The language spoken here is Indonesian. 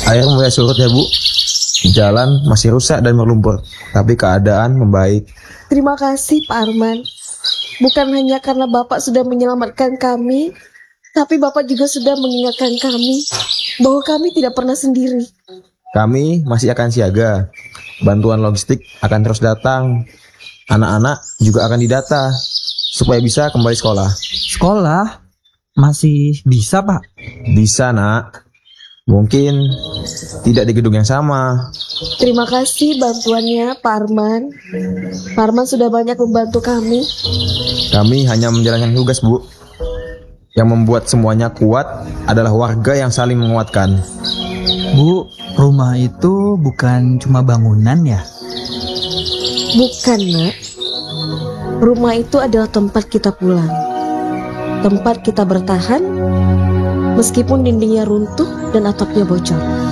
Air mulai surut ya Bu. Jalan masih rusak dan berlumpur, tapi keadaan membaik. Terima kasih Pak Arman. Bukan hanya karena Bapak sudah menyelamatkan kami, tapi Bapak juga sudah mengingatkan kami bahwa kami tidak pernah sendiri. Kami masih akan siaga. Bantuan logistik akan terus datang. Anak-anak juga akan didata supaya bisa kembali sekolah. Sekolah? Masih bisa, Pak? Bisa, Nak. Mungkin tidak di gedung yang sama. Terima kasih bantuannya Pak Arman. Pak Arman sudah banyak membantu kami. Kami hanya menjalankan tugas, Bu. Yang membuat semuanya kuat adalah warga yang saling menguatkan. Bu, rumah itu bukan cuma bangunan ya? Bukan, Nak. Rumah itu adalah tempat kita pulang. Tempat kita bertahan meskipun dindingnya runtuh dan atapnya bocor.